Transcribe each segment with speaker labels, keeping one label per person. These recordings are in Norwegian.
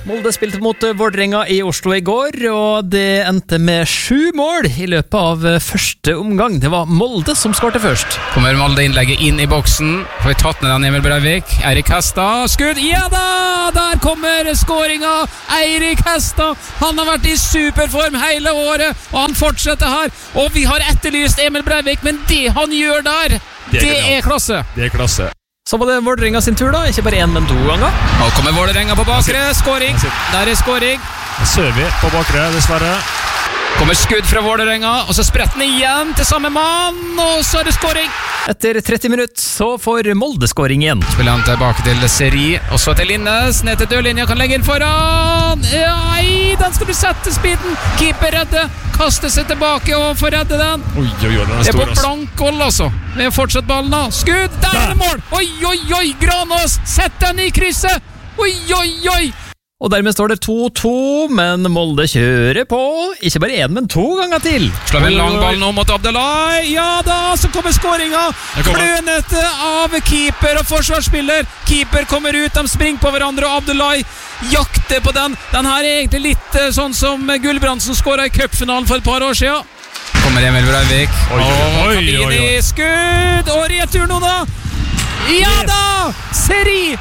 Speaker 1: Molde spilte mot Vålerenga i Oslo i går, og det endte med 7 mål i løpet av første omgang. Det var Molde som skårte først.
Speaker 2: Kommer Molde-innlegget inn i boksen. Får vi tatt ned den Emil Breivik. Eirik Hestad, skudd. Ja da! Der kommer skåringa. Eirik Hestad. Han har vært i superform hele året, og han fortsetter her. Og vi har etterlyst Emil Breivik, men det han gjør der, det er klasse.
Speaker 3: Det er klasse.
Speaker 1: Så var det Vålerenga sin tur da, ikke bare 1, men 2 ganger.
Speaker 2: Nå kommer Vålerenga på bakre, skåring. Der er skåring.
Speaker 3: Ser vi på bakre, dessverre.
Speaker 2: Kommer skudd fra Vålerenga, og så spretter den igjen til samme mann, og så er det skåring.
Speaker 1: Etter 30 minutter så får Molde skåring igjen.
Speaker 2: Spiller han tilbake til Seri, og så til Linnes, ned til dørlinja, kan legge inn foran. Nei, den skal du sette speeden. Keeper redde, kaster seg tilbake og får redde den.
Speaker 3: Oi, den er
Speaker 2: det er
Speaker 3: stor,
Speaker 2: på blank hold altså. Vi har fortsatt ballen da. Skudd, der er det mål. Oi, Granås, sett den i krysset. Oi.
Speaker 1: Og dermed står det 2-2, men Molde kjører på. Ikke bare 1, men 2 ganger til.
Speaker 2: Slår vi en lang ball nå mot Abdelai. Ja da, så kommer skåringa. Klønete av keeper og forsvarsspiller. Keeper kommer ut, de springer på hverandre, og Abdelai jakter på den. Den her er egentlig litt sånn som Gulbrandsen skåret i cupfinalen for et par år siden. Kommer Emil Breivik. Kabini, skudd, og retur nå da. Ja da! Seri!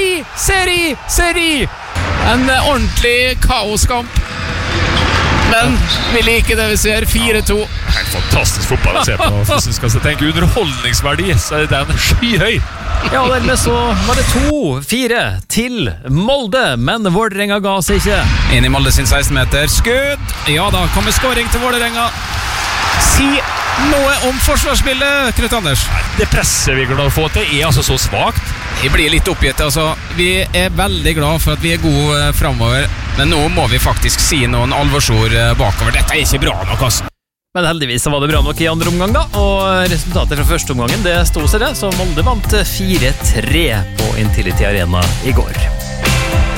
Speaker 2: En ordentlig kaoskamp. Men vi liker det vi ser. 4-2.
Speaker 3: Helt fantastisk fotball å se på. Hvis vi skal tenke underholdningsverdi, så er den skyhøy.
Speaker 1: Ja, og dermed så var det 2-4 til Molde, men Vålerenga ga seg ikke.
Speaker 2: Inn i Molde sin 16-meter. Skudd! Ja da, kommer skåring til Vålerenga. Si noe om forsvarsspillet, Knut Anders.
Speaker 3: Det presset vi klarer å få til er altså så svagt.
Speaker 2: Vi blir litt oppgitt, altså. Vi er veldig glad for at vi er gode fremover, men nå må vi faktisk si noen alvorsord bakover. Dette er ikke bra nok, altså.
Speaker 1: Men heldigvis var det bra nok i andre omgang da, og resultatet fra første omgangen det sto seg det, så Molde vant 4-3 på Intility Arena i går.